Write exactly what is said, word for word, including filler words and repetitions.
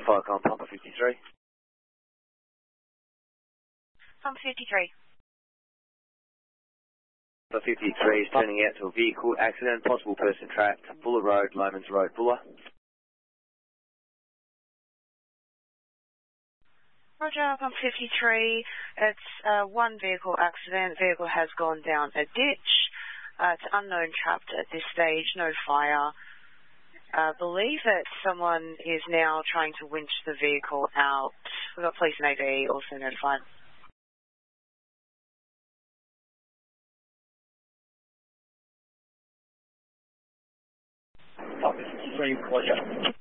Firecon, Pumper fifty-three. Pumper fifty-three. Pumper fifty-three is turning out to a vehicle accident, possible person trapped, Buller Road, Lomans Road, Buller. Roger, Pumper fifty-three. It's uh, one vehicle accident. Vehicle has gone down a ditch. Uh, it's unknown trapped at this stage, no fire. I uh, believe that someone is now trying to winch the vehicle out. We've got police and A V also notified. Pumper fifty-three, Roger.